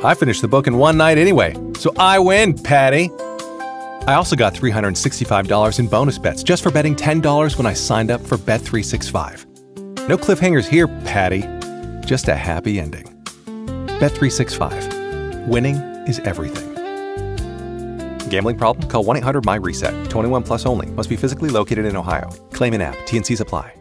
I finished the book in one night anyway, so I win, Patty. I also got $365 in bonus bets just for betting $10 when I signed up for Bet365. No cliffhangers here, Patty. Just a happy ending. Bet365. Winning is everything. Gambling problem? Call 1-800-MY-RESET. 21 plus only. Must be physically located in Ohio. Claim in app. T&Cs apply.